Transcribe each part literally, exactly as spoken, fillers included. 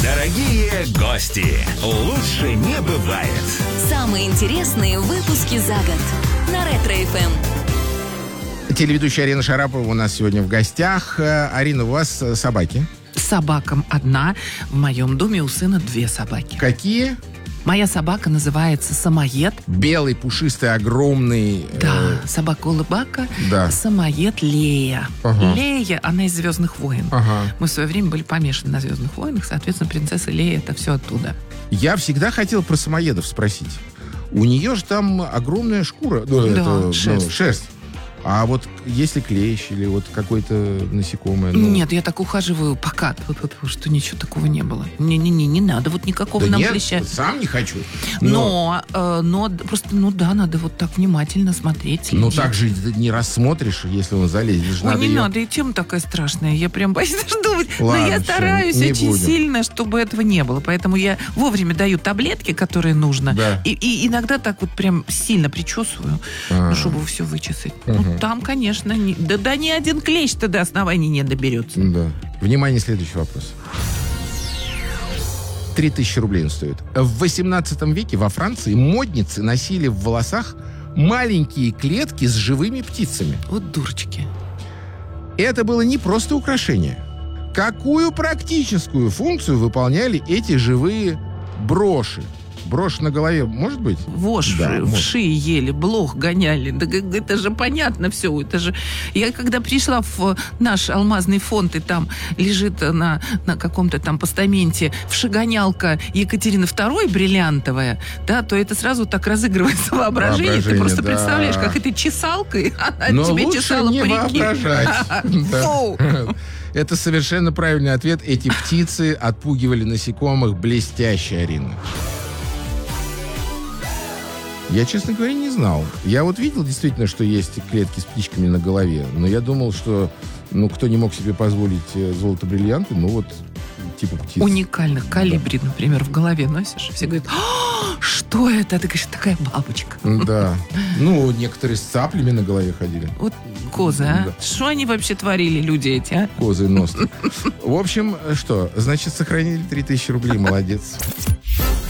Дорогие гости, лучше не бывает. Самые интересные выпуски за год на Ретро-эф эм. Телеведущая Арина Шарапова у нас сегодня в гостях. Арина, у вас собаки? Собакам одна. В моем доме у сына две собаки. Какие? Моя собака называется Самоед. Белый, пушистый, огромный. Да, э... собака-улыбака. Да. Самоед Лея. Ага. Лея, она из «Звездных войн». Ага. Мы в свое время были помешаны на «Звездных войнах», соответственно, принцесса Лея — это все оттуда. Я всегда хотел про самоедов спросить. У нее же там огромная шкура. Ну, да, это, шерсть. Ну, шерсть. А вот если клещ или вот какое-то насекомое? Ну... Нет, я так ухаживаю пока, вот, вот, что ничего такого не было. Не-не-не, не надо вот никакого да нам нет, клеща. сам не хочу. Но, но, э, но просто, ну да, надо вот так внимательно смотреть, следить. Ну так же не рассмотришь, если он залезет. Ой, надо не ее... надо, и тема такая страшная. Я прям боюсь даже думать. Ладно, но я стараюсь все, очень будем. сильно, чтобы этого не было. Поэтому я вовремя даю таблетки, которые нужно. Да. И, и иногда так вот прям сильно причесываю, ну, чтобы все вычесать. Угу. Ну, там, конечно, не, да, да ни один клещ-то до основания не доберется. Да. Внимание, следующий вопрос. Три тысячи рублей он стоит. В восемнадцатом веке во Франции модницы носили в волосах маленькие клетки с живыми птицами. Вот дурочки. Это было не просто украшение. Какую практическую функцию выполняли эти живые броши? Брошь на голове может быть? Вошь да, в шеи ели, блох гоняли. Да это же понятно все. Это же... Я когда пришла в наш алмазный фонд, и там лежит на, на каком-то там постаменте вшегонялка Екатерины второй бриллиантовая, да, то это сразу так разыгрывается воображение. Воображение, Ты просто да. представляешь, как этой чесалкой она Но тебе лучше чесала не парики. воображать. Это совершенно правильный ответ. Эти птицы отпугивали насекомых. Блестящая, Арина. Я, честно говоря, не знал. Я вот видел действительно, что есть клетки с птичками на голове, но я думал, что ну, кто не мог себе позволить золото-бриллианты, ну вот типа птиц. Уникальных калибри, да. Например, в голове носишь. Все говорят, что это? Ты говоришь, такая бабочка. Да. Ну, некоторые с цаплями на голове ходили. Вот козы, а? Да. Что они вообще творили, люди эти, а? Козы и нос. В общем, что? Значит, сохранили три тысячи рублей. Молодец.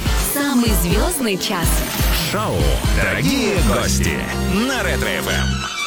Самый звездный час. Шоу «Дорогие гости» на Ретро-эф эм.